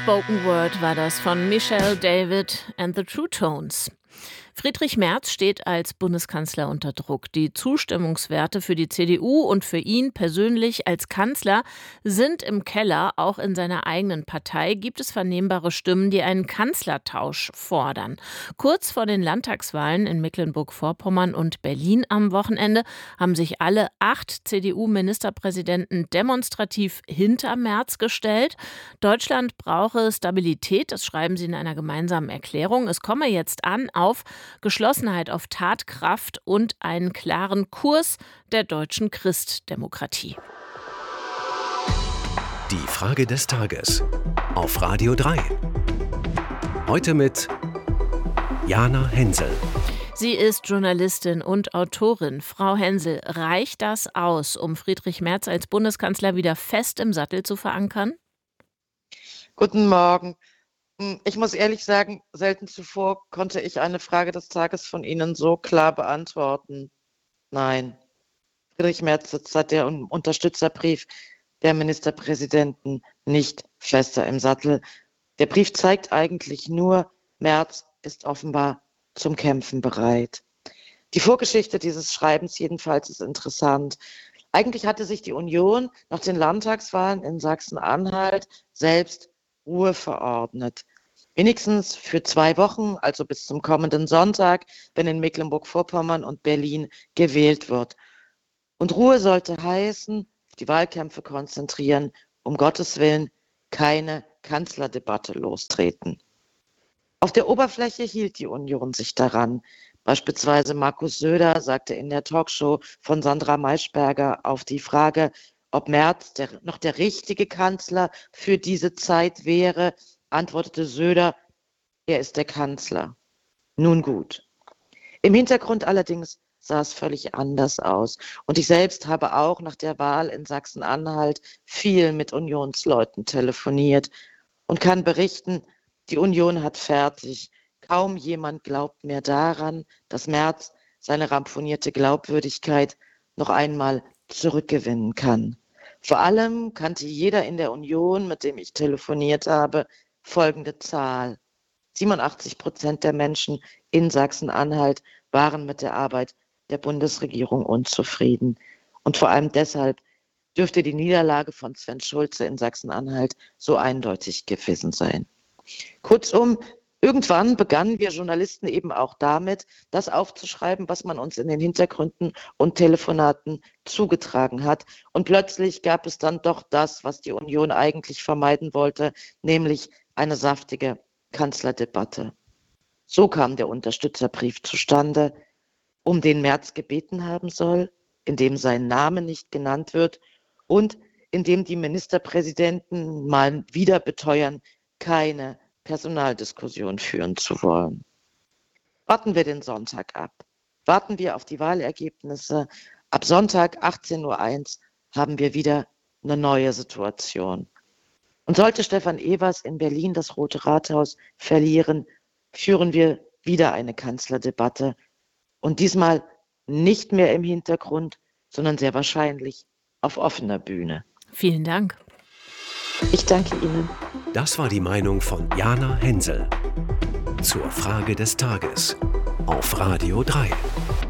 Spoken Word war das von Michelle David and the True Tones. Friedrich Merz steht als Bundeskanzler unter Druck. Die Zustimmungswerte für die CDU und für ihn persönlich als Kanzler sind im Keller. Auch in seiner eigenen Partei gibt es vernehmbare Stimmen, die einen Kanzlertausch fordern. Kurz vor den Landtagswahlen in Mecklenburg-Vorpommern und Berlin am Wochenende haben sich alle 8 CDU-Ministerpräsidenten demonstrativ hinter Merz gestellt. Deutschland brauche Stabilität, das schreiben sie in einer gemeinsamen Erklärung. Es komme jetzt an auf Geschlossenheit, auf Tatkraft und einen klaren Kurs der deutschen Christdemokratie. Die Frage des Tages auf Radio 3. Heute mit Jana Hensel. Sie ist Journalistin und Autorin. Frau Hensel, reicht das aus, um Friedrich Merz als Bundeskanzler wieder fest im Sattel zu verankern? Guten Morgen. Ich muss ehrlich sagen, selten zuvor konnte ich eine Frage des Tages von Ihnen so klar beantworten. Nein. Friedrich Merz sitzt seit dem Unterstützerbrief der Ministerpräsidenten nicht fester im Sattel. Der Brief zeigt eigentlich nur, Merz ist offenbar zum Kämpfen bereit. Die Vorgeschichte dieses Schreibens jedenfalls ist interessant. Eigentlich hatte sich die Union nach den Landtagswahlen in Sachsen-Anhalt selbst Ruhe verordnet. Wenigstens für 2 Wochen, also bis zum kommenden Sonntag, wenn in Mecklenburg-Vorpommern und Berlin gewählt wird. Und Ruhe sollte heißen, die Wahlkämpfe konzentrieren, um Gottes Willen keine Kanzlerdebatte lostreten. Auf der Oberfläche hielt die Union sich daran. Beispielsweise Markus Söder sagte in der Talkshow von Sandra Maischberger auf die Frage, ob Merz noch der richtige Kanzler für diese Zeit wäre, antwortete Söder, er ist der Kanzler. Nun gut. Im Hintergrund allerdings sah es völlig anders aus. Und ich selbst habe auch nach der Wahl in Sachsen-Anhalt viel mit Unionsleuten telefoniert und kann berichten, die Union hat fertig. Kaum jemand glaubt mehr daran, dass Merz seine ramponierte Glaubwürdigkeit noch einmal zurückgewinnen kann. Vor allem kannte jeder in der Union, mit dem ich telefoniert habe, folgende Zahl. 87% der Menschen in Sachsen-Anhalt waren mit der Arbeit der Bundesregierung unzufrieden. Und vor allem deshalb dürfte die Niederlage von Sven Schulze in Sachsen-Anhalt so eindeutig gewesen sein. Kurzum, irgendwann begannen wir Journalisten eben auch damit, das aufzuschreiben, was man uns in den Hintergründen und Telefonaten zugetragen hat. Und plötzlich gab es dann doch das, was die Union eigentlich vermeiden wollte, nämlich eine saftige Kanzlerdebatte. So kam der Unterstützerbrief zustande, um den Merz gebeten haben soll, in dem sein Name nicht genannt wird und in dem die Ministerpräsidenten mal wieder beteuern, keine Personaldiskussion führen zu wollen. Warten wir den Sonntag ab. Warten wir auf die Wahlergebnisse. Ab Sonntag 18:01 Uhr haben wir wieder eine neue Situation. Und sollte Stefan Evers in Berlin das Rote Rathaus verlieren, führen wir wieder eine Kanzlerdebatte. Und diesmal nicht mehr im Hintergrund, sondern sehr wahrscheinlich auf offener Bühne. Vielen Dank. Ich danke Ihnen. Das war die Meinung von Jana Hensel zur Frage des Tages auf Radio 3.